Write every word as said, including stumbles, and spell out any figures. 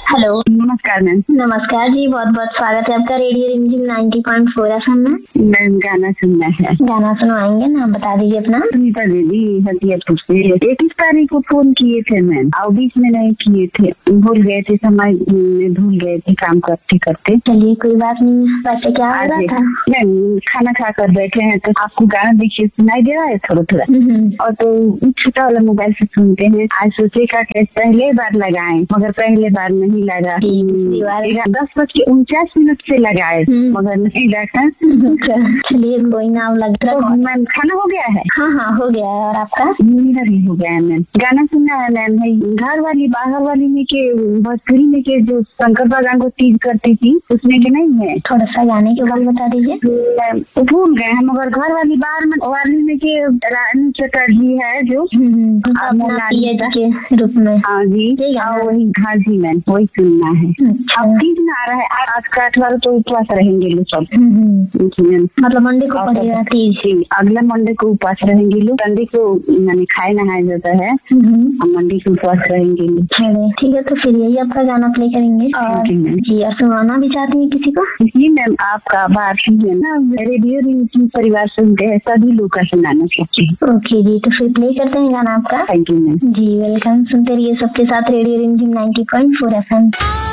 Hello, नमस्कार ma'am. नमस्कार जी, बहुत बहुत स्वागत है आपका रेडियो रिमझिम नाइंटी पॉइंट फोर एफएम में। मैम गाना सुनना है। गाना सुनवाएंगे ना, बता दीजिए अपना। सुनीता देवी हटियापुर से। इक्कीस तारीख को फोन किए थे मैम, और बीच में नहीं किए थे, भूल गए थे, समय में भूल गए थे काम करते करते। चलिए कोई बात नहीं। वैसे क्या हो रहा था? मैम खाना खा कर बैठे हैं तो आपको गाना देखिए सुनाई दे रहा है थोड़ा थोड़ा, और तो छोटा वाला मोबाइल से सुनते हैं। आज सोचे का पहले बार लगाए, मगर पहले बार नहीं लगा। दस बज के उनचास मिनट से लगाए मगर नहीं लगा। चलिए कोई ना, लग रहा है। मैम खाना हो गया है? हाँ हाँ हो गया है। और आपका? मेरा भी हो गया है मैम। गाना सुनना है मैम। घर वाली बाहर वाली में के भोजपुरी में के जो शंकर भगवान को तीज करती थी उसमें के नहीं है। थोड़ा सा गाने के बारे में बता दीजिए। तो भूल गए हैं, मगर घर वाली बाहर में वाली में के रानी चटर्जी है जो के रूप में। हाँ जी, वही। हाँ जी मैम, वही सुनना है। अब तीज में आ रहा है, आज का अठवार तो उपवास रहेंगे लोग सब। मतलब मंडे को पड़ेगा तीज। अगला मंडे को उपवास रहेंगे लोग। संडे को मैंने खाए नहाया जाता है, मंडे को उपवास रहेंगे लोग। ठीक है, तो फिर यही आपका गाना प्ले करेंगे। जी, और सुनाना भी चाहती हैं किसी को? जी मैम, आपका आभार है ना, रेडियो रिमझिम परिवार सुनते हैं, सभी लोग का सुनाना चाहती हूँ। ओके जी, तो फिर प्ले करते हैं गाना आपका। Thank you ma'am. Ji welcome. सुनते रहिए सबके साथ रेडियो रिमझिम नाइंटी पॉइंट फोर एफएम।